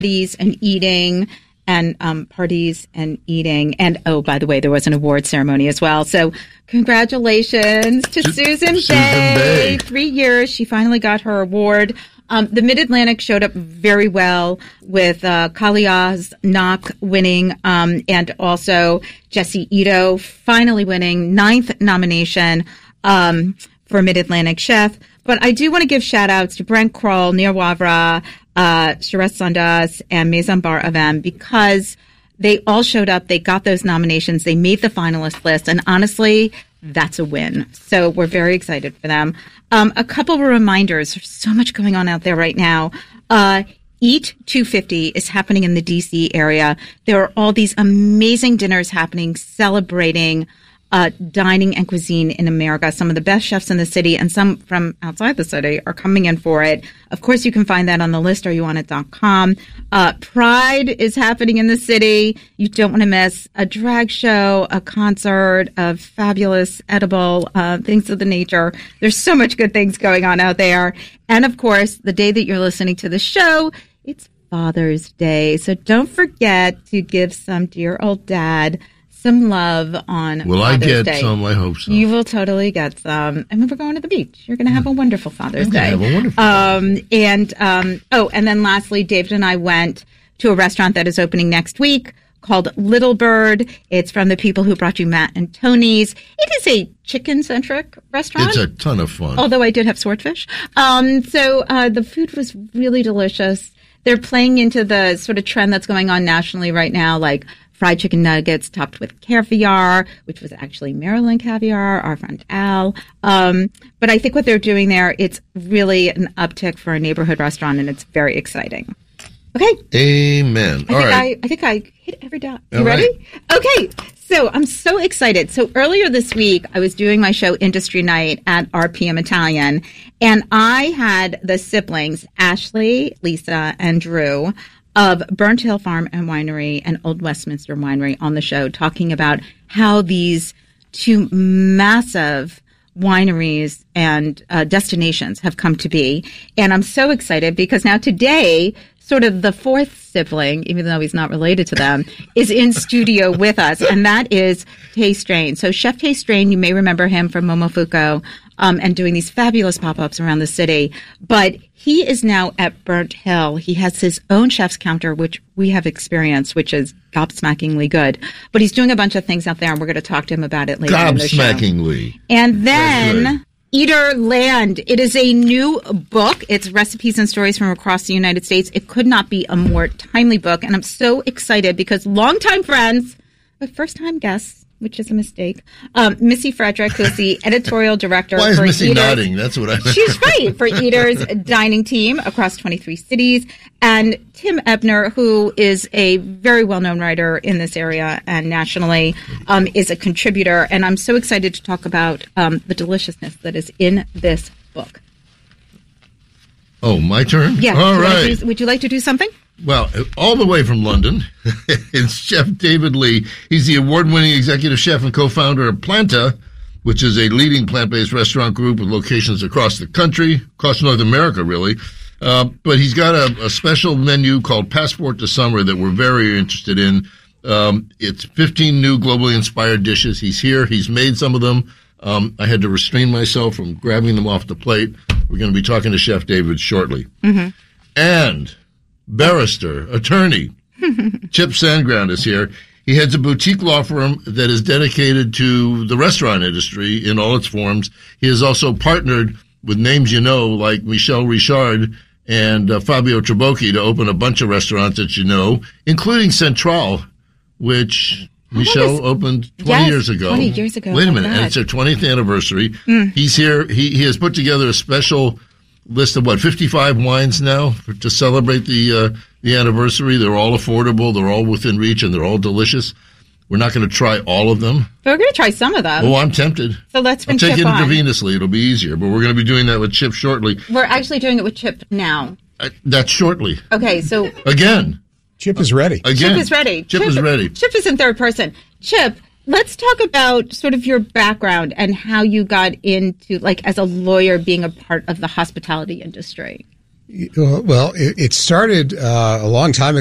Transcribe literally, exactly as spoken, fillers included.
parties and eating and um, parties and eating. And, oh, by the way, there was an award ceremony as well. So congratulations to Su- Susan, Susan Bay. Bay. Three years. She finally got her award. Um, the Mid-Atlantic showed up very well with uh, Kaliaz Knock winning um, and also Jesse Ito finally winning ninth nomination um, for Mid-Atlantic Chef. But I do want to give shout-outs to Brent Kroll, Nir Wavra, uh, Sharet Sandas, and Maison Bar Avem because they all showed up. They got those nominations. They made the finalist list. And honestly, that's a win. So we're very excited for them. Um, a couple of reminders. There's so much going on out there right now. Uh, Eat two fifty is happening in the D C area. There are all these amazing dinners happening celebrating uh, dining and cuisine in America. Some of the best chefs in the city and some from outside the city are coming in for it. Of course, you can find that on the list are you on it dot com. Uh, Pride is happening in the city. You don't want to miss a drag show, a concert of fabulous edible uh, things of the nature. There's so much good things going on out there. And of course, the day that you're listening to the show, it's Father's Day. So don't forget to give some dear old dad some love on Will Father's I get Day. some? I hope so. You will totally get some. I mean, we're going to the beach. You're going to have a wonderful Father's I'm Day. gonna have a wonderful um, and um, oh, and then lastly, David and I went to a restaurant that is opening next week called Little Bird. It's from the people who brought you Matt and Tony's. It is a chicken-centric restaurant. It's a ton of fun. Although I did have swordfish. Um, so uh, the food was really delicious. They're playing into the sort of trend that's going on nationally right now, like fried chicken nuggets topped with caviar, which was actually Maryland caviar, our friend Al. Um, but I think what they're doing there, it's really an uptick for a neighborhood restaurant, and it's very exciting. Okay. Amen. I All think right. I, I think I hit every dot. You All ready? right. Okay. So I'm so excited. So earlier this week, I was doing my show Industry Night at R P M Italian, and I had the siblings, Ashley, Lisa, and Drew, of Burnt Hill Farm and Winery and Old Westminster Winery on the show, talking about how these two massive wineries and uh, destinations have come to be. And I'm so excited because now today, sort of the fourth sibling, even though he's not related to them, is in studio with us, and that is Tay Strain. So Chef Tay Strain, you may remember him from Momofuku um, and doing these fabulous pop-ups around the city. But he is now at Burnt Hill. He has his own chef's counter, which we have experienced, which is gobsmackingly good. But he's doing a bunch of things out there, and we're going to talk to him about it later in the show. Gobsmackingly. And then That's Eater Land. It is a new book. It's recipes and stories from across the United States. It could not be a more timely book. And I'm so excited because longtime friends, but first-time guests, which is a mistake, um, Missy Frederick, who's the editorial director Why is for Missy Eaters. nodding? That's what I meant. She's right, for Eaters Dining Team across twenty-three cities. And Tim Ebner, who is a very well-known writer in this area and nationally, um, is a contributor. And I'm so excited to talk about um, the deliciousness that is in this book. Oh, my turn? Yeah. All would you like right. to do- would you like to do something? Well, all the way from London, it's Chef David Lee. He's the award-winning executive chef and co-founder of Planta, which is a leading plant-based restaurant group with locations across the country, across North America, really. Uh, but he's got a, a special menu called Passport to Summer that we're very interested in. Um, it's fifteen new globally inspired dishes. He's here. He's made some of them. Um, I had to restrain myself from grabbing them off the plate. We're going to be talking to Chef David shortly. Mm-hmm. And barrister, attorney, Chip Sandground is here. He heads a boutique law firm that is dedicated to the restaurant industry in all its forms. He has also partnered with names you know, like Michel Richard and uh, Fabio Trabocchi, to open a bunch of restaurants that you know, including Central, which Michel is- opened twenty Yes, years ago. twenty years ago. Wait a Oh, minute, and God. it's their twentieth anniversary. Mm. He's here. He, he has put together a special list of, what, fifty-five wines now for, to celebrate the uh, the anniversary. They're all affordable. They're all within reach, and they're all delicious. We're not going to try all of them. But we're going to try some of them. Oh, I'm tempted. So let's bring I'll take Chip it on. intravenously. It'll be easier, but we're going to be doing that with Chip shortly. We're actually doing it with Chip now. Uh, that's shortly. Okay, so Again. Chip is ready. Again. Chip is ready. Chip, is ready. Chip is in third person. Chip, let's talk about sort of your background and how you got into, like, as a lawyer, being a part of the hospitality industry. Well, it started uh, a long time ago.